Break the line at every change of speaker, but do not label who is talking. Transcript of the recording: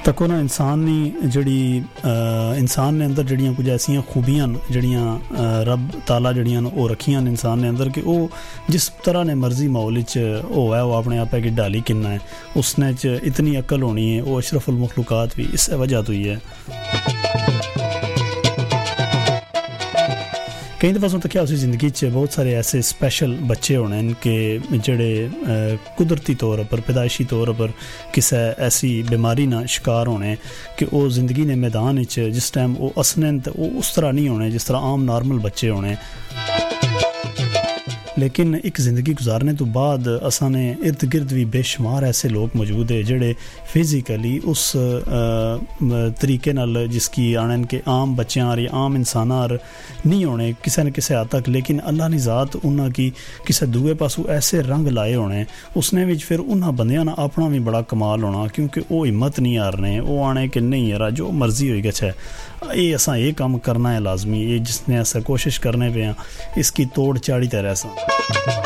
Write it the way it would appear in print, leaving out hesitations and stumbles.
तको ना इंसान ने अंदर जड़ियाँ कुछ ऐसियां खूबियां जड़ियाँ रब ताला जड़ियाँ वो रखियां इंसान ने अंदर कि वो जिस तरह ने मर्जी माहौल हो है वो अपने आप है कि डाली किन्ना है उसने इतनी अक्ल होनी है वो अशरफुल मखलूकात भी इस वजह तो ही है। कई दफ़ा सुन तक उसी ज़िंदगी बहुत सारे ऐसे स्पैशल बच्चे होने कि जड़े कुदरती तौर पर पैदाइशी तौर पर किसी ऐसी बीमारी ना शिकार होने कि वो ज़िंदगी ने मैदान जिस टाइम वो असने वो उस तरह नहीं होने जिस तरह आम नॉर्मल बच्चे होने। लेकिन एक ज़िंदगी गुजारने तो बाद असां ने इर्द गिर्द भी बेशुमार ऐसे लोग मौजूद है जेड़े फिज़िकली उस तरीके नाल जिसकी आने के आम बच्चों या आम इंसाना नहीं होने किसी न किसी हद तक, लेकिन अल्लाह ने ज़ात उन्होंने की किसी दूए पासों ऐसे रंग लाए होने उसने विच फिर उन्होंने बंदियां ना अपना भी बड़ा कमाल होना क्योंकि वो हिम्मत नहीं हारने वो आने कि नहीं यार जो मर्जी होएगा है ये असा ये काम करना है लाजमी ये जिसने ऐसा कोशिश करने पे हैं इसकी तोड़ चाड़ी तरह सा।